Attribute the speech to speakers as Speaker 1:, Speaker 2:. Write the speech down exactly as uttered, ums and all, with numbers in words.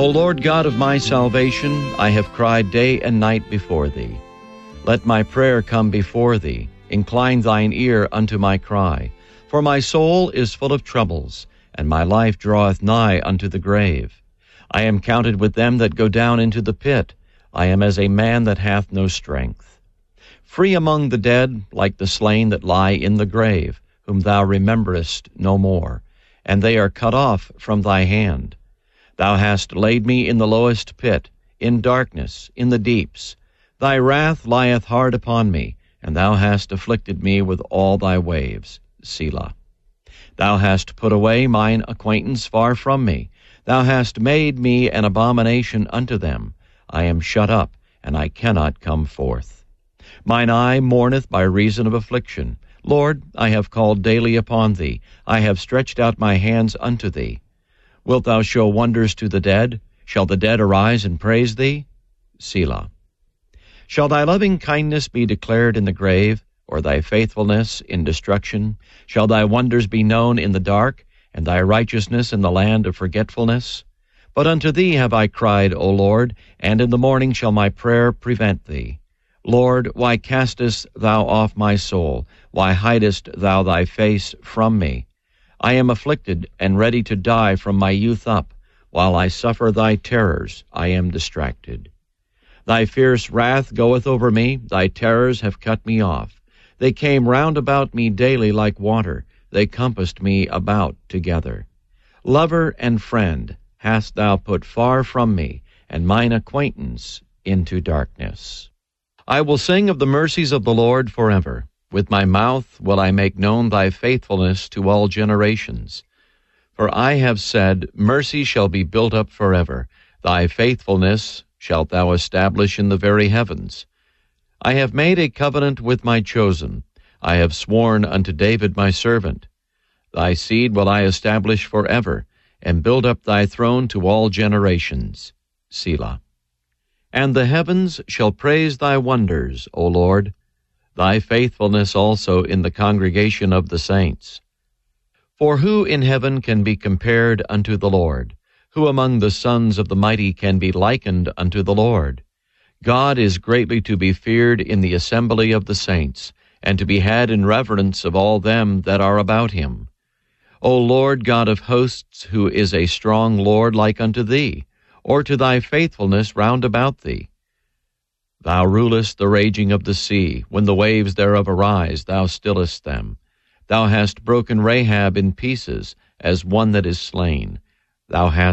Speaker 1: O Lord God of my salvation, I have cried day and night before thee. Let my prayer come before thee. Incline thine ear unto my cry. For my soul is full of troubles, and my life draweth nigh unto the grave. I am counted with them that go down into the pit. I am as a man that hath no strength. Free among the dead, like the slain that lie in the grave, whom thou rememberest no more, and they are cut off from thy hand. Thou hast laid me in the lowest pit, in darkness, in the deeps. Thy wrath lieth hard upon me, and thou hast afflicted me with all thy waves. Selah. Thou hast put away mine acquaintance far from me. Thou hast made me an abomination unto them. I am shut up, and I cannot come forth. Mine eye mourneth by reason of affliction. Lord, I have called daily upon thee. I have stretched out my hands unto thee. Wilt thou show wonders to the dead? Shall the dead arise and praise thee? Selah. Shall thy loving kindness be declared in the grave, or thy faithfulness in destruction? Shall thy wonders be known in the dark, and thy righteousness in the land of forgetfulness? But unto thee have I cried, O Lord, and in the morning shall my prayer prevent thee. Lord, why castest thou off my soul? Why hidest thou thy face from me? I am afflicted and ready to die from my youth up. While I suffer thy terrors, I am distracted. Thy fierce wrath goeth over me, thy terrors have cut me off. They came round about me daily like water, they compassed me about together. Lover and friend hast thou put far from me, and mine acquaintance into darkness. I will sing of the mercies of the Lord forever. With my mouth will I make known thy faithfulness to all generations. For I have said, mercy shall be built up forever. Thy faithfulness shalt thou establish in the very heavens. I have made a covenant with my chosen. I have sworn unto David my servant. Thy seed will I establish forever, and build up thy throne to all generations. Selah. And the heavens shall praise thy wonders, O Lord, thy faithfulness also in the congregation of the saints. For who in heaven can be compared unto the Lord? Who among the sons of the mighty can be likened unto the Lord? God is greatly to be feared in the assembly of the saints, and to be had in reverence of all them that are about him. O Lord God of hosts, who is a strong Lord like unto thee, or to thy faithfulness round about thee? Thou rulest the raging of the sea. When the waves thereof arise, thou stillest them. Thou hast broken Rahab in pieces, as one that is slain. Thou hast